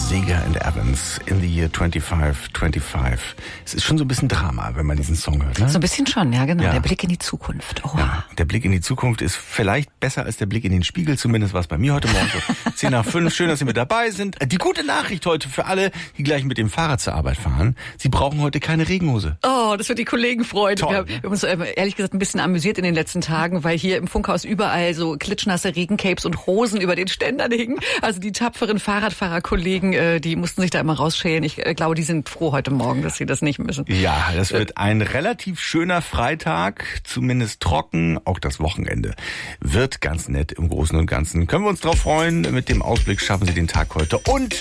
Seeger and Evans in the year 2525. Es ist schon so ein bisschen Drama, wenn man diesen Song hört, ne? So ein bisschen schon, ja genau. Ja. Der Blick in die Zukunft. Oh. Ja, der Blick in die Zukunft ist vielleicht besser als der Blick in den Spiegel, zumindest war es bei mir heute Morgen so. 10:05, schön, dass Sie mit dabei sind. Die gute Nachricht heute für alle, die gleich mit dem Fahrrad zur Arbeit fahren: Sie brauchen heute keine Regenhose. Oh, das wird die Kollegen freuen. Toll, Wir haben uns ehrlich gesagt ein bisschen amüsiert in den letzten Tagen, weil hier im Funkhaus überall so klitschnasse Regencapes und Hosen über den Ständern hingen. Also die tapferen Fahrradfahrerkollegen, die mussten sich da immer rausschälen. Ich glaube, die sind froh heute Morgen, dass sie das nicht müssen. Ja, das wird ein relativ schöner Freitag, zumindest trocken. Auch das Wochenende wird ganz nett im Großen und Ganzen. Können wir uns drauf freuen. Mit dem Ausblick schaffen Sie den Tag heute. Und